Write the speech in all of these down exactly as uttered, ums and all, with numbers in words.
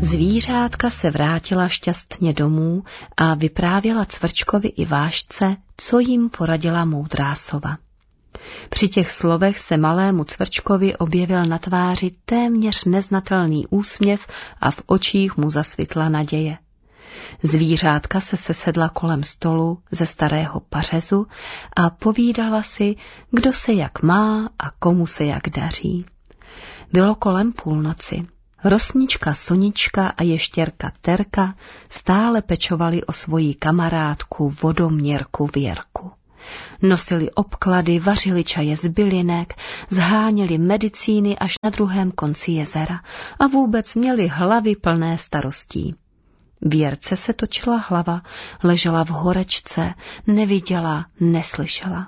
Zvířátka se vrátila šťastně domů a vyprávěla Cvrčkovi i Vážce, co jim poradila moudrá sova. Při těch slovech se malému Cvrčkovi objevil na tváři téměř neznatelný úsměv a v očích mu zasvitla naděje. Zvířátka se sesedla kolem stolu ze starého pařezu a povídala si, kdo se jak má a komu se jak daří. Bylo kolem půlnoci. Rosnička Sonička a ještěrka Terka stále pečovali o svoji kamarádku vodoměrku Věrku. Nosili obklady, vařili čaje z bylinek, zháněli medicíny až na druhém konci jezera a vůbec měli hlavy plné starostí. Věrce se točila hlava, ležela v horečce, neviděla, neslyšela.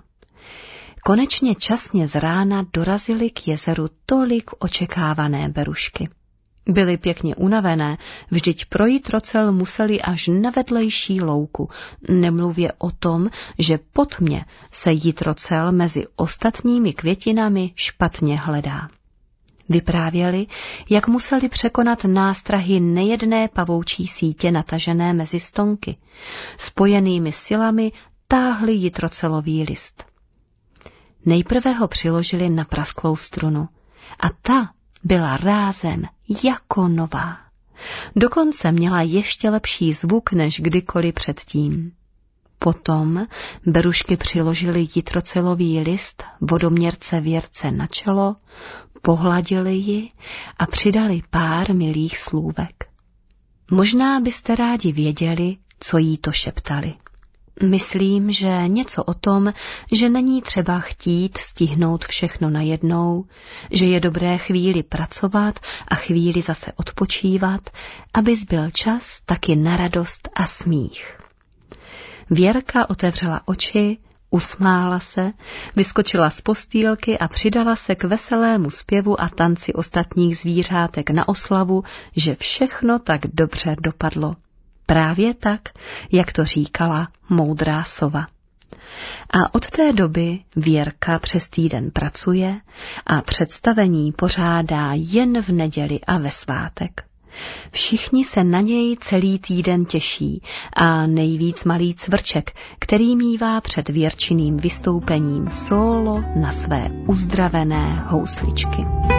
Konečně časně z rána dorazily k jezeru tolik očekávané berušky. Byly pěkně unavené, vždyť projít rocel museli až na vedlejší louku, nemluvě o tom, že po tmě se jít rocel mezi ostatními květinami špatně hledá. Vyprávěli, jak museli překonat nástrahy nejedné pavoučí sítě natažené mezi stonky. Spojenými silami táhli jitrocelový list. Nejprve ho přiložili na prasklou strunu a ta byla rázem jako nová. Dokonce měla ještě lepší zvuk než kdykoliv předtím. Potom berušky přiložili jitrocelový list vodoměrce Věrce na čelo, pohladili ji a přidali pár milých slůvek. Možná byste rádi věděli, co jí to šeptali. Myslím, že něco o tom, že není třeba chtít stihnout všechno najednou, že je dobré chvíli pracovat a chvíli zase odpočívat, aby zbyl čas taky na radost a smích. Věrka otevřela oči, usmála se, vyskočila z postýlky a přidala se k veselému zpěvu a tanci ostatních zvířátek na oslavu, že všechno tak dobře dopadlo. Právě tak, jak to říkala moudrá sova. A od té doby Věrka přes týden pracuje a představení pořádá jen v neděli a ve svátek. Všichni se na něj celý týden těší a nejvíc malý Cvrček, který mívá před Věrčiným vystoupením sólo na své uzdravené housličky.